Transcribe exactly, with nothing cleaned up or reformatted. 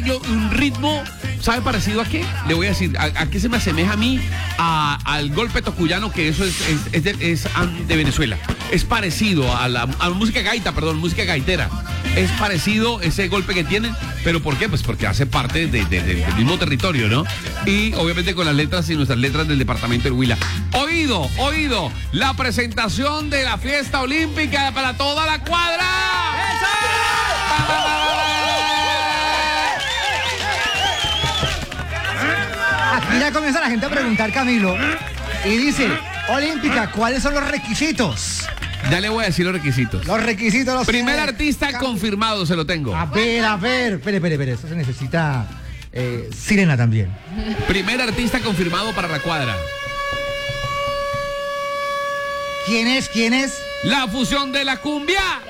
Yo, un ritmo, ¿sabe parecido a qué? Le voy a decir, ¿a, a qué se me asemeja a mí? A, al golpe tocuyano, que eso es, es, es, de, es de Venezuela. Es parecido a la, a la música gaita, perdón, música gaitera. Es parecido ese golpe que tienen, pero ¿por qué? Pues porque hace parte de, de, de, del mismo territorio, ¿no? Y obviamente con las letras y nuestras letras del departamento del Huila. Oído, oído, la presentación de la fiesta olímpica para toda la cuadra. Aquí ya comienza la gente a preguntar, Camilo, y dice, Olímpica, ¿cuáles son los requisitos? Ya le voy a decir los requisitos. Los requisitos los Primer tiene artista Cam- confirmado, se lo tengo. A ver, a ver, espere, espere, espere, esto se necesita eh, sirena también. Primer artista confirmado para la cuadra. ¿Quién es? ¿Quién es? La fusión de la cumbia.